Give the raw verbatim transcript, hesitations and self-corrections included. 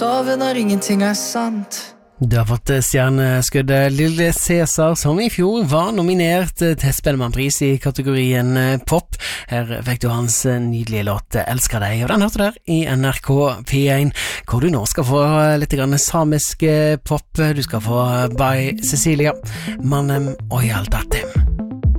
Lover når ingenting er sant. Du har fått stjerneskuddet Lille Cæsar, som i fjor var nominert til Spellemannpris i kategorien pop. Her fikk du hans nydelige låt Elsker deg, og den hørte der i N R K P én, hvor du nå skal få litt grann samisk pop. Du skal få By Cecilia, Mannem og alt dette.